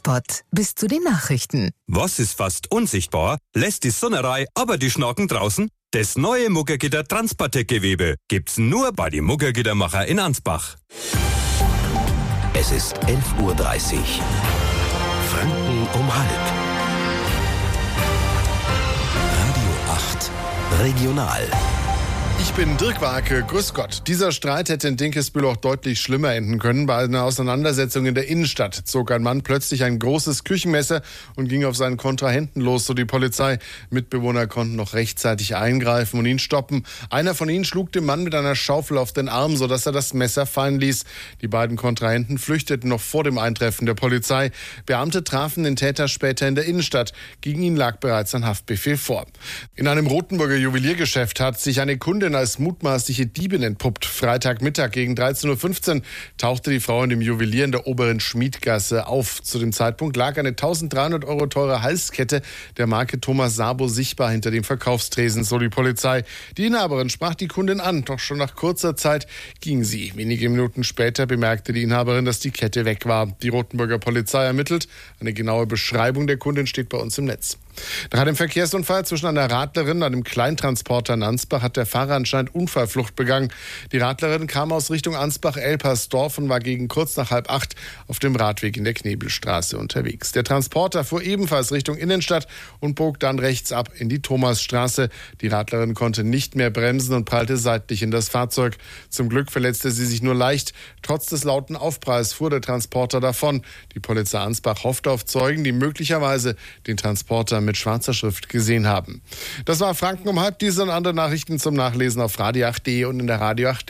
Spot bis zu den Nachrichten. Was ist fast unsichtbar, lässt die Sonnerei, aber die Schnaken draußen? Das neue Muggergitter Transpartec-Gewebe gibt's nur bei den Muggergittermacher in Ansbach. Es ist 11:30 Uhr. Franken um halb. Radio 8 Regional. Ich bin Dirk Warke, grüß Gott. Dieser Streit hätte in Dinkelsbühl auch deutlich schlimmer enden können. Bei einer Auseinandersetzung in der Innenstadt zog ein Mann plötzlich ein großes Küchenmesser und ging auf seinen Kontrahenten los, so die Polizei. Mitbewohner konnten noch rechtzeitig eingreifen und ihn stoppen. Einer von ihnen schlug dem Mann mit einer Schaufel auf den Arm, sodass er das Messer fallen ließ. Die beiden Kontrahenten flüchteten noch vor dem Eintreffen der Polizei. Beamte trafen den Täter später in der Innenstadt. Gegen ihn lag bereits ein Haftbefehl vor. In einem Rotenburger Juweliergeschäft hat sich eine Kundin als mutmaßliche Diebin entpuppt. Freitagmittag gegen 13:15 Uhr tauchte die Frau in dem Juwelier in der oberen Schmiedgasse auf. Zu dem Zeitpunkt lag eine 1.300 € teure Halskette der Marke Thomas Sabo sichtbar hinter dem Verkaufstresen, so die Polizei. Die Inhaberin sprach die Kundin an, doch schon nach kurzer Zeit ging sie. Wenige Minuten später bemerkte die Inhaberin, dass die Kette weg war. Die Rotenburger Polizei ermittelt. Eine genaue Beschreibung der Kundin steht bei uns im Netz. Nach einem Verkehrsunfall zwischen einer Radlerin und einem Kleintransporter in Ansbach hat der Fahrer anscheinend Unfallflucht begangen. Die Radlerin kam aus Richtung Ansbach-Elpersdorf und war gegen kurz nach 7:30 auf dem Radweg in der Knebelstraße unterwegs. Der Transporter fuhr ebenfalls Richtung Innenstadt und bog dann rechts ab in die Thomasstraße. Die Radlerin konnte nicht mehr bremsen und prallte seitlich in das Fahrzeug. Zum Glück verletzte sie sich nur leicht. Trotz des lauten Aufpralls fuhr der Transporter davon. Die Polizei Ansbach hofft auf Zeugen, die möglicherweise den Transporter mit schwarzer Schrift gesehen haben. Das war Franken um halb. Diese und andere Nachrichten zum Nachlesen auf radio8.de und in der Radio 8